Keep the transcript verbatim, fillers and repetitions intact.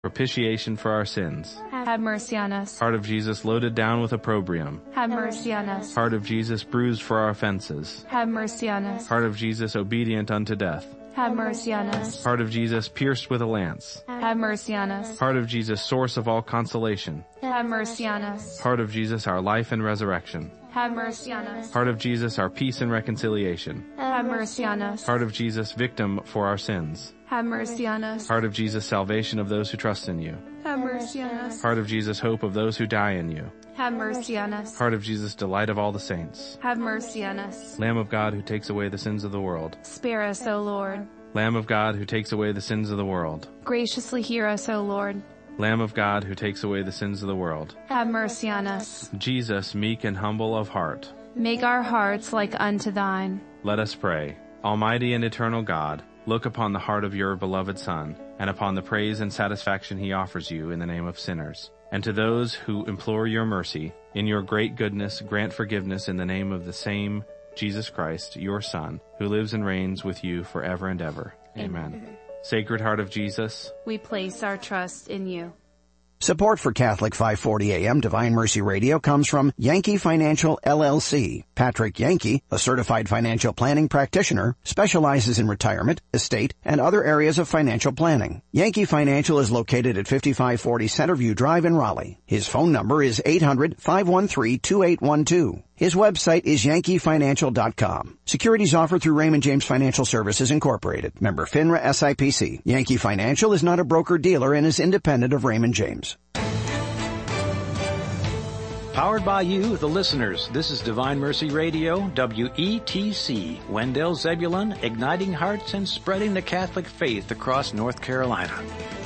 Propitiation for our sins. Have mercy on us. Heart of Jesus loaded down with opprobrium. Have mercy on us. Heart of Jesus bruised for our offenses. Have mercy on us. Heart of Jesus obedient unto death. Have mercy on us. Heart of Jesus pierced with a lance. Have mercy on us. Heart of Jesus source of all consolation. Have mercy on us. Heart of Jesus our life and resurrection. Have mercy on us. Heart of Jesus our peace and reconciliation. Have mercy on us. Heart of Jesus victim for our sins. Have mercy on us. Heart of Jesus salvation of those who trust in you. Have mercy on us. Heart of Jesus hope of those who die in you. Have mercy on us. Heart of Jesus delight of all the saints. Have mercy on us. Lamb of God who takes away the sins of the world. Spare us, O Lord. Lamb of God who takes away the sins of the world. Graciously hear us, O Lord. Lamb of God who takes away the sins of the world. Have mercy on us. Jesus, meek and humble of heart. Make our hearts like unto thine. Let us pray. Almighty and eternal God, look upon the heart of your beloved Son, and upon the praise and satisfaction he offers you in the name of sinners. And to those who implore your mercy, in your great goodness grant forgiveness in the name of the same Jesus Christ, your Son, who lives and reigns with you forever and ever. Amen. Amen. Sacred Heart of Jesus, we place our trust in you. Support for Catholic five forty A M Divine Mercy Radio comes from Yankee Financial L L C. Patrick Yankee, a certified financial planning practitioner, specializes in retirement, estate, and other areas of financial planning. Yankee Financial is located at fifty-five forty Centerview Drive in Raleigh. His phone number is eight hundred, five one three, two eight one two. His website is yankee financial dot com. Securities offered through Raymond James Financial Services Incorporated. Member FINRA S I P C. Yankee Financial is not a broker-dealer and is independent of Raymond James. Powered by you, the listeners. This is Divine Mercy Radio, W E T C, Wendell Zebulon, igniting hearts and spreading the Catholic faith across North Carolina.